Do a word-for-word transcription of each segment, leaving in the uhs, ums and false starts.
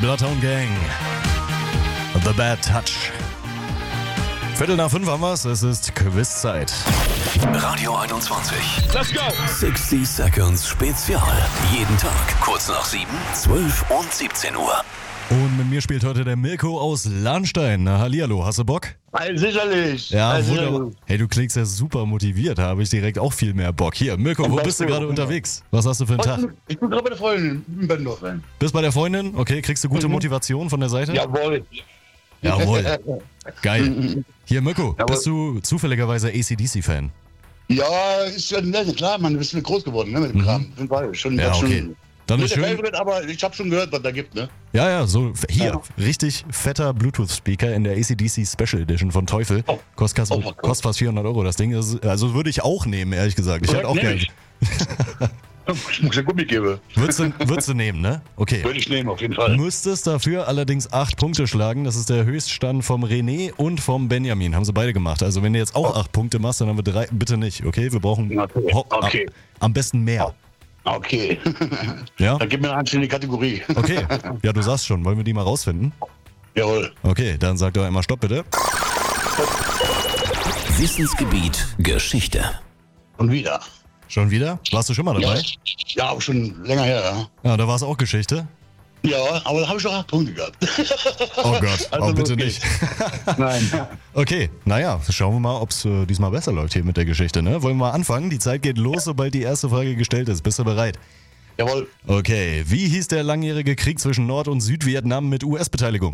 Bloodhound Gang. The Bad Touch. Viertel nach fünf haben wir's. Es ist Quizzeit. Radio einundzwanzig. Let's go! sechzig Seconds Spezial. Jeden Tag kurz nach sieben, zwölf und siebzehn Uhr. Und mit mir spielt heute der Mirko aus Lahnstein. Na, hallihallo, hast du Bock? Also sicherlich. Ja, also, wunderbar. Hey, du klingst ja super motiviert. Da habe ich direkt auch viel mehr Bock. Hier, Mirko, wo bist du gerade unterwegs? Was hast du für einen Tag? Ich bin gerade bei der Freundin in Bendorf. Bist bei der Freundin? Okay, kriegst du gute Mhm. Motivation von der Seite? Jawohl. Jawohl. Geil. Hier, Mirko, Jawohl. bist du zufälligerweise A C D C-Fan? Ja, ist ja nett, klar, man, du bist mit groß geworden, ne, mit dem Kram. Sind wir schon, Ja, schon, okay. Dann ist nicht der schön. Favorite, aber ich habe schon gehört, was da gibt, ne? Ja, ja, so hier, Ja. richtig fetter Bluetooth-Speaker in der A C D C Special Edition von Teufel. Oh. Kostet, Oh, kostet, was kostet fast vierhundert Euro das Ding. Das, also würde ich auch nehmen, ehrlich gesagt. Ich hätte auch Nehm gerne. ich. Ich muss ja Gummi geben. Würdest du, würdest du nehmen, ne? Okay. Würde ich nehmen, auf jeden Fall. Müsstest dafür allerdings acht Punkte schlagen. Das ist der Höchststand vom René und vom Benjamin. Haben sie beide gemacht. Also wenn du jetzt auch acht Punkte machst, dann haben wir drei. Bitte nicht, okay? Wir brauchen Okay. ho- Okay. Am, am besten mehr. Okay. Ja? Dann gib mir eine einzelne Kategorie. Okay. Ja, du sagst schon. Wollen wir die mal rausfinden? Jawohl. Okay, dann sag doch einmal Stopp, bitte. Wissensgebiet Geschichte. Und wieder. Schon wieder? Warst du schon mal Ja, dabei? ja, auch schon länger her, Ja, da war es auch Geschichte. ja. Ja, aber da habe ich doch acht Punkte gehabt. Oh Gott, Also oh, bitte wirklich. nicht. Nein. Okay, naja, schauen wir mal, ob es äh, diesmal besser läuft hier mit der Geschichte. Ne? Wollen wir mal anfangen? Die Zeit geht los, sobald die erste Frage gestellt ist. Bist du bereit? Jawohl. Okay, wie hieß der langjährige Krieg zwischen Nord- und Südvietnam mit U S-Beteiligung?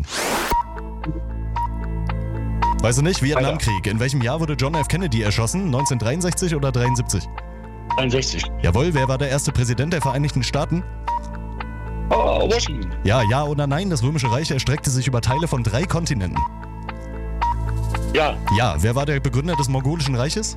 Weißt du nicht? Vietnamkrieg. In welchem Jahr wurde John F. Kennedy erschossen? neunzehnhundertdreiundsechzig oder dreiundsiebzig? einundsechzig. Jawohl, wer war der erste Präsident der Vereinigten Staaten? Oh, Washington. Ja, ja oder nein, das Römische Reich erstreckte sich über Teile von drei Kontinenten. Ja. Ja, wer war der Begründer des Mongolischen Reiches?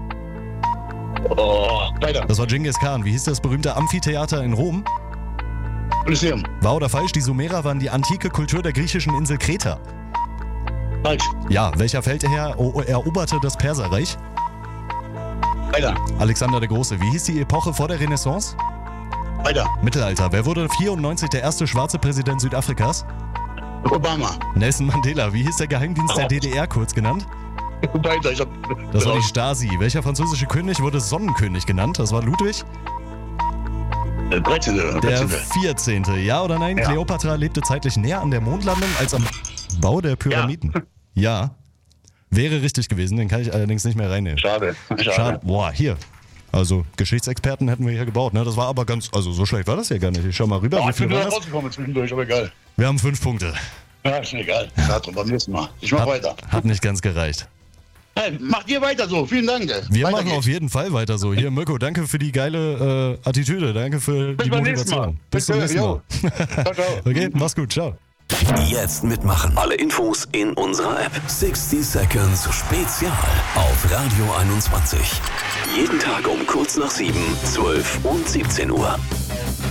Oh, weiter. Das war Genghis Khan. Wie hieß das berühmte Amphitheater in Rom? Kolosseum. Wahr oder falsch, die Sumerer waren die antike Kultur der griechischen Insel Kreta. Falsch. Ja, welcher Feldherr o- eroberte das Perserreich? Weiter. Alexander der Große. Wie hieß die Epoche vor der Renaissance? Weiter. Mittelalter. Wer wurde vierundneunzig der erste schwarze Präsident Südafrikas? Obama. Nelson Mandela. Wie hieß der Geheimdienst der D D R kurz genannt? Weiter. Ich hab. Das war die Stasi. Welcher französische König wurde Sonnenkönig genannt? Das war Ludwig? Äh, dreizehnte. Der dreizehnte. vierzehnte. Ja oder nein? Ja. Kleopatra lebte zeitlich näher an der Mondlandung als am Bau der Pyramiden. Ja. Wäre richtig gewesen, den kann ich allerdings nicht mehr reinnehmen. Schade. Schade. Schade. Boah, hier. Also, Geschichtsexperten hätten wir hier gebaut, ne? Das war aber ganz, also so schlecht war das ja gar nicht. Ich schau mal rüber, Oh, wie ich viel bin war nur das? rausgekommen zwischendurch, aber egal. Wir haben fünf Punkte. Ja, ist mir egal. Schade, beim nächsten Mal. Ich mach weiter. Hat nicht ganz gereicht. Hey, macht ihr weiter so. Vielen Dank. ey. Wir Weiter machen geht's. auf jeden Fall weiter so. Hier, Mirko, danke für die geile äh, Attitüde. Danke für Bis die beim nächsten Mal. Motivation. Bis zum Bitte, nächsten Mal. jo. Ciao, ciao. Okay, mach's gut. Ciao. Jetzt mitmachen. Alle Infos in unserer App. sechzig Seconds Spezial auf Radio einundzwanzig. Jeden Tag um kurz nach sieben, zwölf und siebzehn Uhr.